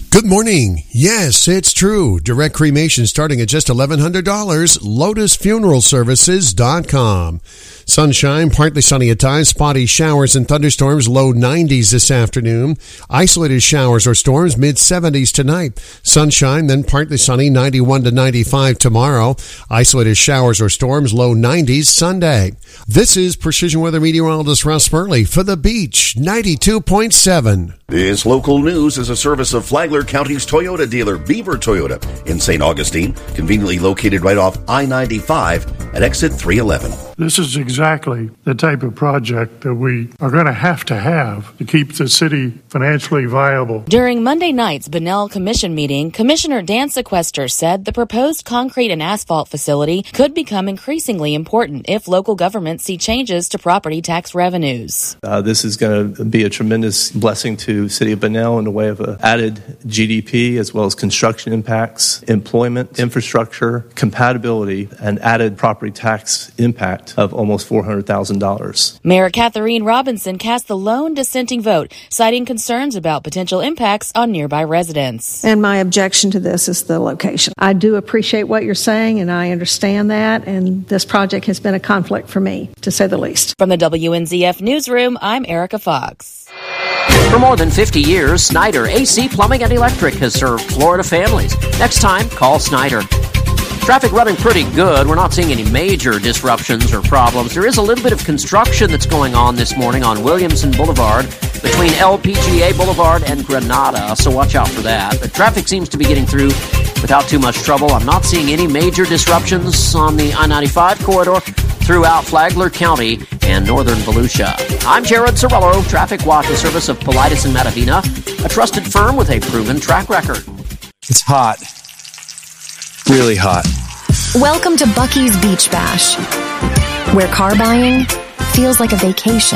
Good morning. Yes, it's true. Direct cremation starting at just $1,100. LotusFuneralServices.com. Sunshine, partly sunny at times, spotty showers and thunderstorms, low 90s this afternoon. Isolated showers or storms, mid-70s tonight. Sunshine, then partly sunny, 91 to 95 tomorrow. Isolated showers or storms, low 90s Sunday. This is Precision Weather Meteorologist Russ Burley for The Beach, 92.7. This local news is a service of Flagler County's Toyota dealer, Beaver Toyota, in St. Augustine, conveniently located right off I-95 at exit 311. This is exactly the type of project that we are going to have to keep the city financially viable. During Monday night's Bunnell Commission meeting, Commissioner Dan Sequester said the proposed concrete and asphalt facility could become increasingly important if local governments see changes to property tax revenues. This is going to be a tremendous blessing to the city of Bunnell in the way of added GDP as well as construction impacts, employment, infrastructure, compatibility, and added property tax impact of almost $400,000. Mayor Catherine Robinson cast the lone dissenting vote, citing concerns about potential impacts on nearby residents. And my objection to this is the location. I do appreciate what you're saying, and I understand that, and this project has been a conflict for me, to say the least. From the WNZF Newsroom, I'm Erica Fox. For more than 50 years, Snyder AC Plumbing and Electric has served Florida families. Next time, call Snyder. Traffic running pretty good. We're not seeing any major disruptions or problems. There is a little bit of construction that's going on this morning on Williamson Boulevard between LPGA Boulevard and Granada, so watch out for that. But traffic seems to be getting through without too much trouble. I'm not seeing any major disruptions on the I-95 corridor throughout Flagler County and northern Volusia. I'm Jared Sorello, Traffic Watch, a service of Politis and Matavina, a trusted firm with a proven track record. It's hot. Really hot. Welcome to Buc-ee's Beach Bash, where car buying feels like a vacation.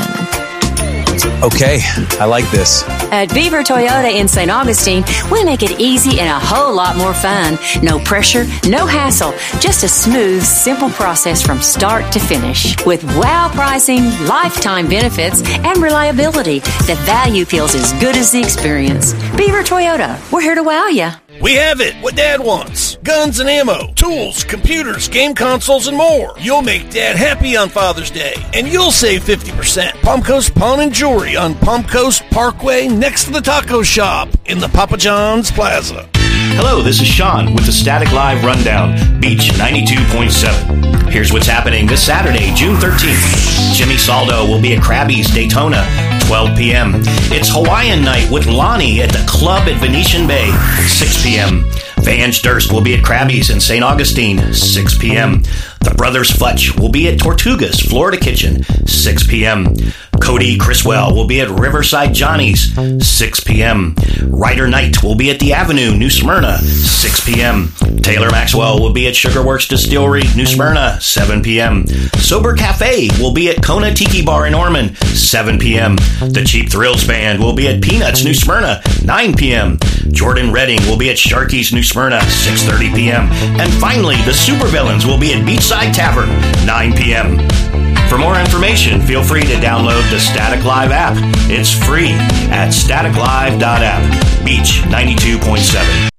Okay, I like this. At Beaver Toyota in St. Augustine, we make it easy and a whole lot more fun. No pressure, no hassle, just a smooth, simple process from start to finish. With wow pricing, lifetime benefits, and reliability, the value feels as good as the experience. Beaver Toyota, we're here to wow you. We have it, what Dad wants. Guns and ammo, tools, computers, game consoles, and more. You'll make Dad happy on Father's Day, and you'll save 50%. Palm Coast Pawn and Jewelry on Palm Coast Parkway next to the taco shop in the Papa John's Plaza. Hello, this is Sean with the Static Live Rundown, Beach 92.7. Here's what's happening this Saturday, June 13th. Jimmy Saldo will be at Krabby's Daytona, 12 p.m. It's Hawaiian Night with Lonnie at the Club at Venetian Bay, 6 p.m. Vange Durst will be at Krabby's in St. Augustine, 6 p.m. The Brothers Futch will be at Tortugas, Florida Kitchen, 6 p.m. Cody Criswell will be at Riverside Johnny's, 6 p.m. Ryder Knight will be at The Avenue, New Smyrna, 6 p.m. Taylor Maxwell will be at Sugarworks Distillery, New Smyrna, 7 p.m. Sober Cafe will be at Kona Tiki Bar in Ormond, 7 p.m. The Cheap Thrills Band will be at Peanuts, New Smyrna, 9 p.m. Jordan Redding will be at Sharky's, New Smyrna, 6:30 p.m. And finally, the Supervillains will be at Beachside Tavern, 9 p.m. For more information, feel free to download the Static Live app. It's free at staticlive.app. Beach 92.7.